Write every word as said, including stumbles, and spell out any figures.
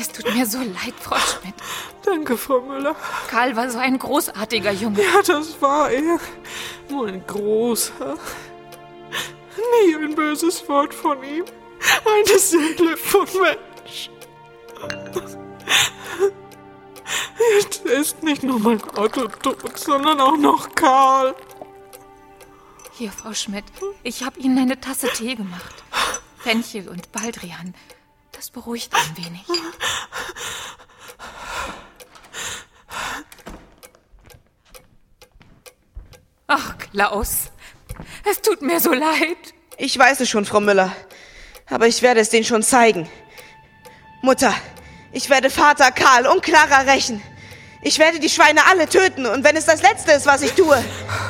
Es tut mir so leid, Frau Schmidt. Danke, Frau Müller. Karl war so ein großartiger Junge. Ja, das war er. Nur ein großer. Nie ein böses Wort von ihm. Eine Seele von Mensch. Jetzt ist nicht nur mein Otto tot, sondern auch noch Karl. Hier, Frau Schmidt, ich habe Ihnen eine Tasse Tee gemacht. Fenchel und Baldrian. Das beruhigt ein wenig. Ach, Klaus, es tut mir so leid. Ich weiß es schon, Frau Müller. Aber ich werde es denen schon zeigen. Mutter, ich werde Vater Karl und Clara rächen. Ich werde die Schweine alle töten. Und wenn es das Letzte ist, was ich tue...